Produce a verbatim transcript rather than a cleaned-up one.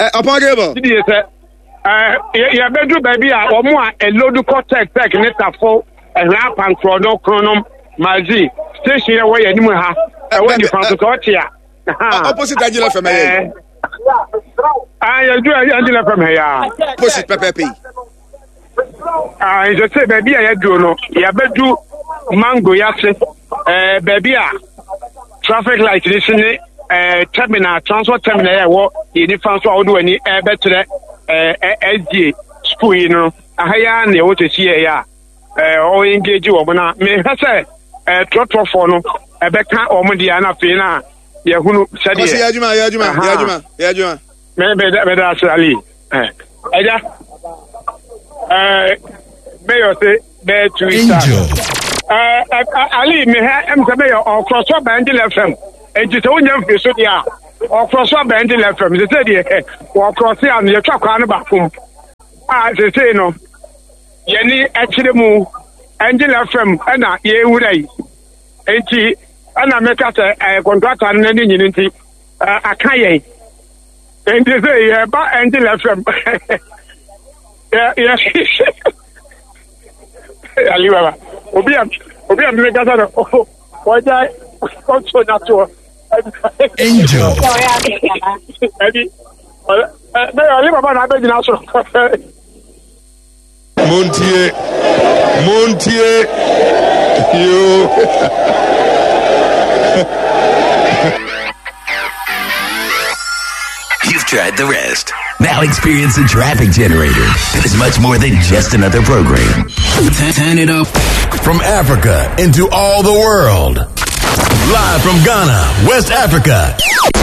Upon Gable. Ya bedu baby a omo a elodu cortex tech neta fo ehla pankro no kronom mazi station ya we anim ha e we di fanso ko tia opposite Angela F M eh ah ya du Angela F M ya opposite Pepe ah je say baby ya du no ya bedu mango ya se eh baby a traffic light this ni eh terminal transport terminal ya wo yini fanso a wodo ani e betre eh S D A school you know ahaya na wo te sie ya eh o engage wo na me ha say eh trotro for no e be ka o mo dia na fe na ye hunu sade ye ya juma ya juma ya juma ya juma me be be da sali eh eja eh be yo say be two eh ali me ha em say be yo o cross over Angel F M e ji se wonya mfi so dia o cross over Angel F M se say dia o cross ya na ye twa kwa na ba kum ah se say no ye ni e kire mu Angel F M na ye wurai enti ana meka se eh contractor na ni nyini nti aka ye enti say ye ba Angel F M ya ya ali baba obi am obi am meka sa no oja konso na to Angel. Eddie, me ali baba na be jina so. Montier, Montier, you. You've tried the rest. Now experience the traffic generator. It is much more than just another program. Turn it up. From Africa into all the world. Live from Ghana, West Africa.